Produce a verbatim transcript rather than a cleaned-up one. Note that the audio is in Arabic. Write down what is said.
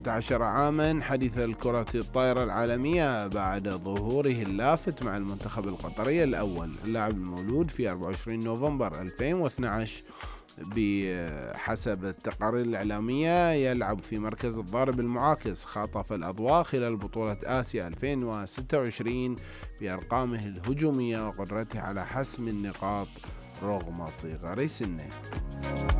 عشر عاما حديث الكرة الطائرة العالمية بعد ظهوره اللافت مع المنتخب القطري الأول. اللاعب المولود في أربعة وعشرين نوفمبر ألفين واثني عشر بحسب التقارير الإعلامية يلعب في مركز الضارب المعاكس. خاطف الأضواء خلال بطولة آسيا ألفين وستة وعشرين بأرقامه الهجومية وقدرته على حسم النقاط رغم صغر سنه.